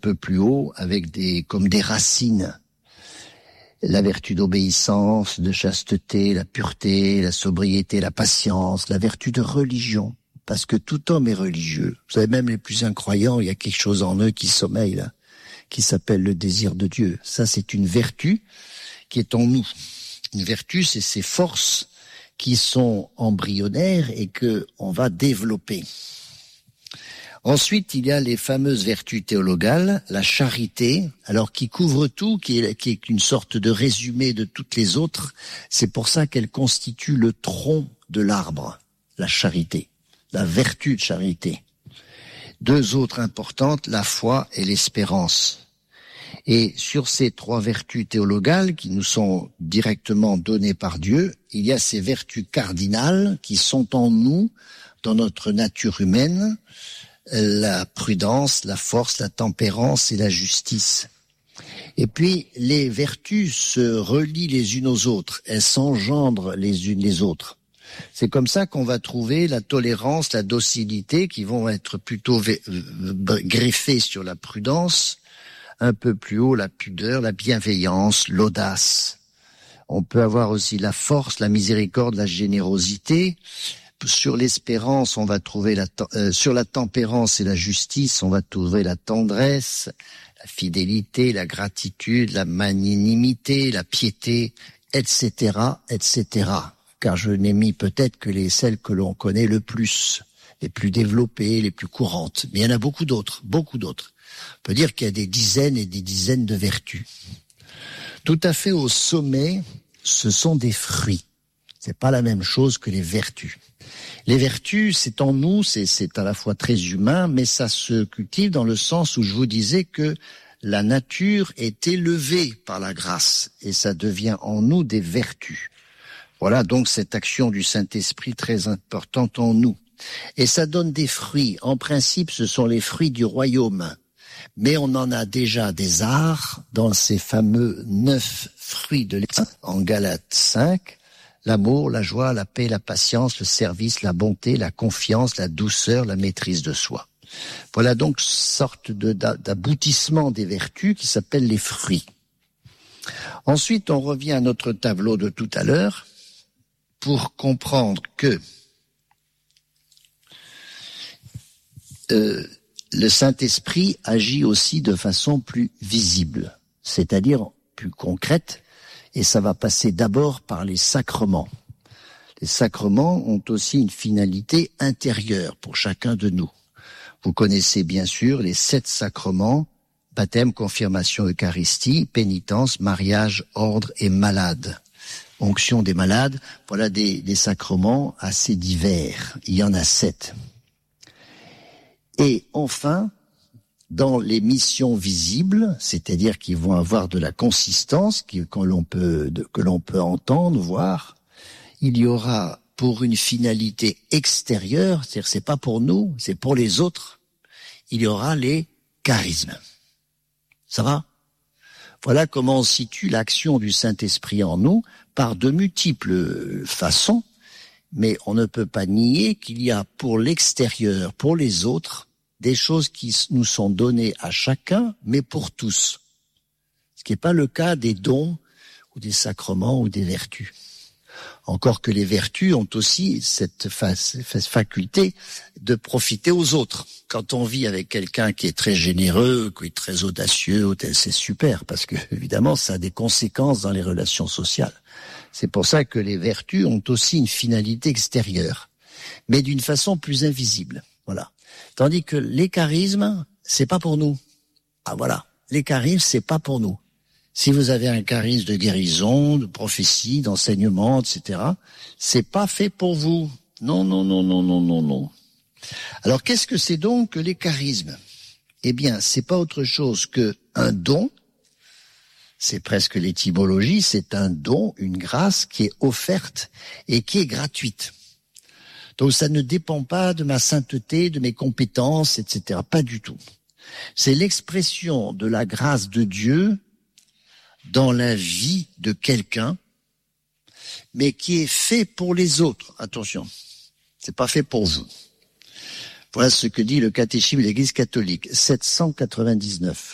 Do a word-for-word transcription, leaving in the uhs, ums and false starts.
peu plus haut avec des comme des racines. La vertu d'obéissance, de chasteté, la pureté, la sobriété, la patience, la vertu de religion. Parce que tout homme est religieux. Vous savez, même les plus incroyants, il y a quelque chose en eux qui sommeille là, qui s'appelle le désir de Dieu. Ça, c'est une vertu qui est en nous. Une vertu, c'est ces forces qui sont embryonnaires et que on va développer. Ensuite, il y a les fameuses vertus théologales, la charité, alors qui couvre tout, qui est, qui est une sorte de résumé de toutes les autres. C'est pour ça qu'elle constitue le tronc de l'arbre, la charité, la vertu de charité. Deux autres importantes, la foi et l'espérance. Et sur ces trois vertus théologales qui nous sont directement données par Dieu, il y a ces vertus cardinales qui sont en nous, dans notre nature humaine, la prudence, la force, la tempérance et la justice. Et puis, les vertus se relient les unes aux autres, elles s'engendrent les unes les autres. C'est comme ça qu'on va trouver la tolérance, la docilité, qui vont être plutôt greffées sur la prudence, un peu plus haut la pudeur, la bienveillance, l'audace. On peut avoir aussi la force, la miséricorde, la générosité. Sur l'espérance, on va trouver la euh, sur la tempérance et la justice, on va trouver la tendresse, la fidélité, la gratitude, la magnanimité, la piété, et cetera, et cetera. Car je n'ai mis peut-être que les celles que l'on connaît le plus, les plus développées, les plus courantes. Mais il y en a beaucoup d'autres, beaucoup d'autres. On peut dire qu'il y a des dizaines et des dizaines de vertus. Tout à fait au sommet, ce sont des fruits. C'est pas la même chose que les vertus. Les vertus, c'est en nous, c'est, c'est à la fois très humain, mais ça se cultive dans le sens où je vous disais que la nature est élevée par la grâce et ça devient en nous des vertus. Voilà donc cette action du Saint-Esprit très importante en nous. Et ça donne des fruits. En principe, ce sont les fruits du royaume. Mais on en a déjà des arts dans ces fameux neuf fruits de l'Esprit en Galates cinq. L'amour, la joie, la paix, la patience, le service, la bonté, la confiance, la douceur, la maîtrise de soi. Voilà donc sorte de, d'aboutissement des vertus qui s'appellent les fruits. Ensuite, on revient à notre tableau de tout à l'heure pour comprendre que euh, le Saint-Esprit agit aussi de façon plus visible, c'est-à-dire plus concrète. Et ça va passer d'abord par les sacrements. Les sacrements ont aussi une finalité intérieure pour chacun de nous. Vous connaissez bien sûr les sept sacrements, baptême, confirmation, Eucharistie, pénitence, mariage, ordre et malade. Onction des malades, voilà des, des sacrements assez divers. Il y en a sept. Et enfin, dans les missions visibles, c'est-à-dire qui vont avoir de la consistance, qui, que l'on peut, de, que l'on peut entendre, voir, il y aura pour une finalité extérieure, c'est-à-dire c'est pas pour nous, c'est pour les autres, il y aura les charismes. Ça va? Voilà comment on situe l'action du Saint-Esprit en nous par de multiples façons, mais on ne peut pas nier qu'il y a pour l'extérieur, pour les autres, des choses qui nous sont données à chacun, mais pour tous. Ce qui n'est pas le cas des dons, ou des sacrements, ou des vertus. Encore que les vertus ont aussi cette faculté de profiter aux autres. Quand on vit avec quelqu'un qui est très généreux, qui est très audacieux, c'est super, parce que évidemment, ça a des conséquences dans les relations sociales. C'est pour ça que les vertus ont aussi une finalité extérieure, mais d'une façon plus invisible. Voilà. Tandis que les charismes, c'est pas pour nous. Ah voilà, les charismes, c'est pas pour nous. Si vous avez un charisme de guérison, de prophétie, d'enseignement, et cetera, c'est pas fait pour vous. Non, non, non, non, non, non, non. Alors, qu'est-ce que c'est donc que les charismes? Eh bien, c'est pas autre chose que un don. C'est presque l'étymologie, c'est un don, une grâce qui est offerte et qui est gratuite. Donc ça ne dépend pas de ma sainteté, de mes compétences, et cetera. Pas du tout. C'est l'expression de la grâce de Dieu dans la vie de quelqu'un, mais qui est fait pour les autres. Attention, c'est pas fait pour vous. Voilà ce que dit le catéchisme de l'Église catholique, sept cent quatre-vingt-dix-neuf.